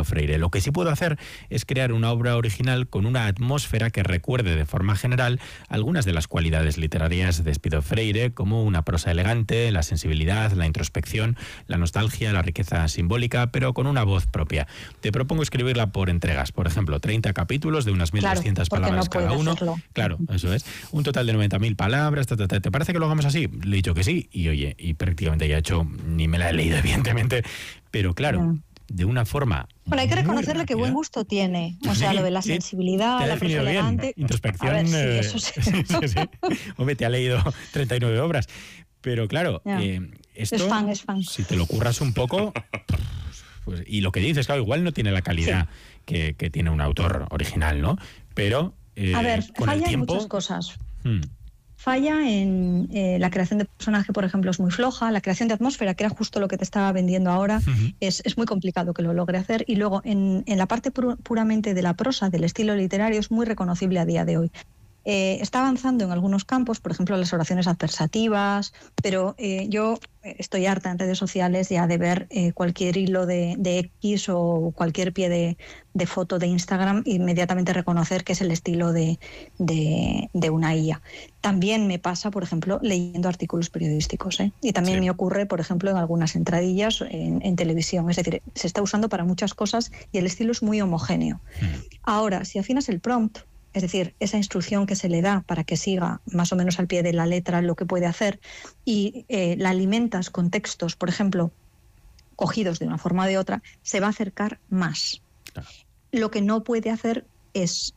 Freire. Lo que sí puedo hacer es crear una obra original con una atmósfera que recuerde de forma general algunas de las cualidades literarias de Espido Freire, como una prosa elegante, la sensibilidad, la introspección, la nostalgia, la riqueza simbólica, pero con una voz propia. Te propongo escribirla por entregas, por ejemplo, 30 capítulos de unas 1.200 palabras cada uno. Hacerlo. Claro, eso es. Un total de 90.000 palabras. ¿Te parece que lo hagamos así? Le he dicho que sí, y oye, y prácticamente ya he hecho, ni me la he leído, evidentemente, pero claro, de una forma... Bueno, hay que reconocerle que buen gusto tiene. O sea, lo de la sensibilidad, la prosa elegante... Introspección... A ver, sí, eso sí. sí. Hombre, te ha leído 39 obras. Pero claro, esto, es fan. Si te lo curras un poco... Pues, y lo que dices, claro, igual no tiene la calidad que tiene un autor original, ¿no? Pero a ver, con falla el tiempo... en muchas cosas. Falla en la creación de personaje, por ejemplo, es muy floja. La creación de atmósfera, que era justo lo que te estaba vendiendo ahora, es muy complicado que lo logre hacer. Y luego, en la parte puramente de la prosa, del estilo literario, es muy reconocible a día de hoy. Está avanzando en algunos campos, por ejemplo, las oraciones adversativas, pero yo estoy harta en redes sociales ya de ver cualquier hilo de X o cualquier pie de foto de Instagram e inmediatamente reconocer que es el estilo de una IA. También me pasa, por ejemplo, leyendo artículos periodísticos, y también me ocurre, por ejemplo, en algunas entradillas en televisión. Es decir, se está usando para muchas cosas y el estilo es muy homogéneo. Ahora, si afinas el prompt, es decir, esa instrucción que se le da para que siga más o menos al pie de la letra lo que puede hacer, y la alimentas con textos, por ejemplo, cogidos de una forma o de otra, se va a acercar más. Claro. Lo que no puede hacer es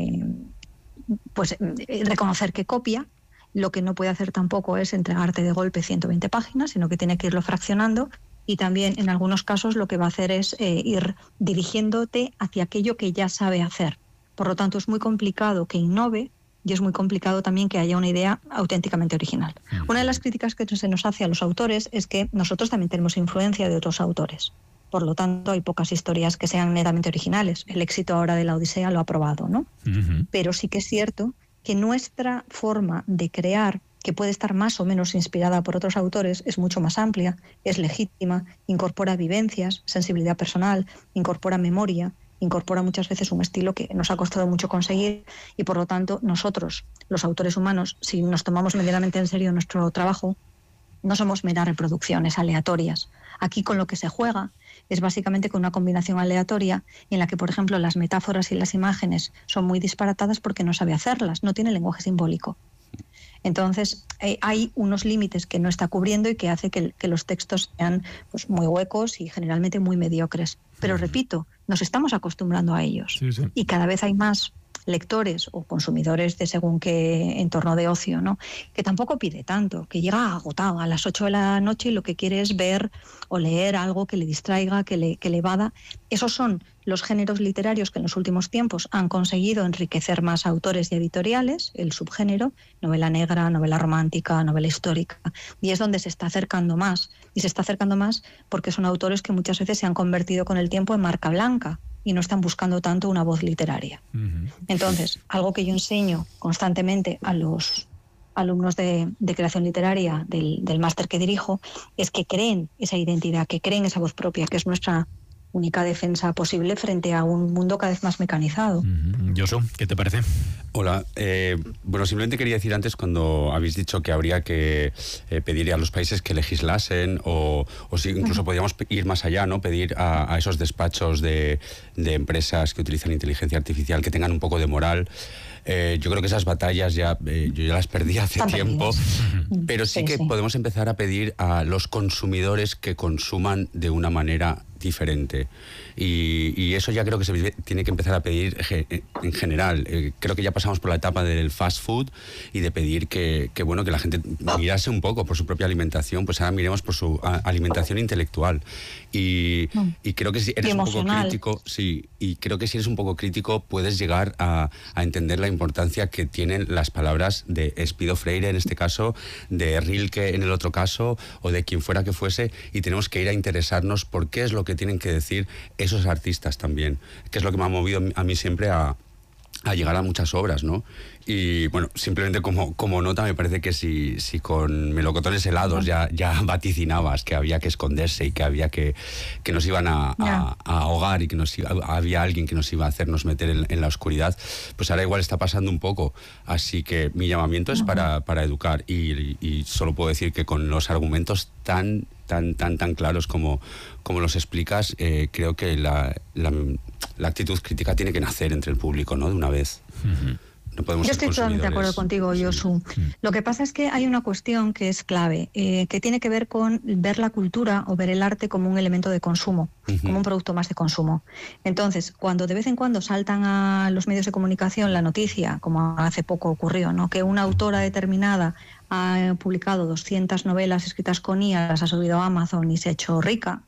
reconocer que copia. Lo que no puede hacer tampoco es entregarte de golpe 120 páginas, sino que tiene que irlo fraccionando. Y también, en algunos casos, lo que va a hacer es ir dirigiéndote hacia aquello que ya sabe hacer. Por lo tanto, es muy complicado que innove y es muy complicado también que haya una idea auténticamente original. Una de las críticas que se nos hace a los autores es que nosotros también tenemos influencia de otros autores. Por lo tanto, hay pocas historias que sean netamente originales. El éxito ahora de la Odisea lo ha probado, ¿no? Pero sí que es cierto que nuestra forma de crear, que puede estar más o menos inspirada por otros autores, es mucho más amplia, es legítima, incorpora vivencias, sensibilidad personal, incorpora memoria, incorpora muchas veces un estilo que nos ha costado mucho conseguir y, por lo tanto, nosotros, los autores humanos, si nos tomamos medianamente en serio nuestro trabajo, no somos meras reproducciones aleatorias. Aquí con lo que se juega es básicamente con una combinación aleatoria en la que, por ejemplo, las metáforas y las imágenes son muy disparatadas porque no sabe hacerlas, no tiene lenguaje simbólico. Entonces, hay unos límites que no está cubriendo y que hace que los textos sean pues, muy huecos y generalmente muy mediocres. Pero repito, nos estamos acostumbrando a ellos. Sí. Y cada vez hay más lectores o consumidores de según qué entorno de ocio, ¿no? Que tampoco pide tanto, que llega agotado a las 8 de la noche y lo que quiere es ver o leer algo que le distraiga, que le evada. Esos son los géneros literarios que en los últimos tiempos han conseguido enriquecer más autores y editoriales, el subgénero, novela negra, novela romántica, novela histórica, y es donde se está acercando más. Y se está acercando más porque son autores que muchas veces se han convertido con el tiempo en marca blanca y no están buscando tanto una voz literaria. Entonces, algo que yo enseño constantemente a los alumnos de creación literaria del máster que dirijo es que creen esa identidad, que creen esa voz propia, que es nuestra única defensa posible frente a un mundo cada vez más mecanizado. Josu, ¿qué te parece? Hola, bueno, simplemente quería decir antes, cuando habéis dicho que habría que pedir a los países que legislasen o si incluso podríamos ir más allá, ¿no? Pedir a esos despachos de empresas que utilizan inteligencia artificial que tengan un poco de moral. Yo creo que esas batallas yo ya las perdí hace tiempo, pero sí que podemos empezar a pedir a los consumidores que consuman de una manera diferente. Y eso ya creo que se tiene que empezar a pedir en general. Creo que ya pasamos por la etapa del fast food y de pedir que la gente mirase un poco por su propia alimentación, pues ahora miremos por su alimentación intelectual. Y creo que si eres un poco crítico, y creo que si eres un poco crítico puedes llegar a entender la importancia que tienen las palabras de Espido Freire en este caso, de Rilke en el otro caso, o de quien fuera que fuese, y tenemos que ir a interesarnos por qué es lo que tienen que decir esos artistas también, que es lo que me ha movido a mí siempre a a llegar a muchas obras, ¿no? Y bueno, simplemente como nota, me parece que si con Melocotones helados ya vaticinabas que había que esconderse y que había que nos iban a ahogar y que había alguien que nos iba a hacernos meter en la oscuridad, pues ahora igual está pasando un poco. Así que mi llamamiento es para educar y solo puedo decir que con los argumentos tan claros como los explicas, creo que la actitud crítica tiene que nacer entre el público, ¿no? De una vez. No podemos Yo ser estoy totalmente de acuerdo contigo, Josu. Lo que pasa es que hay una cuestión que es clave, que tiene que ver con ver la cultura o ver el arte como un elemento de consumo, como un producto más de consumo. Entonces, cuando de vez en cuando saltan a los medios de comunicación la noticia, como hace poco ocurrió, ¿no?, que una autora determinada ha publicado 200 novelas escritas con IA, las ha subido a Amazon y se ha hecho rica,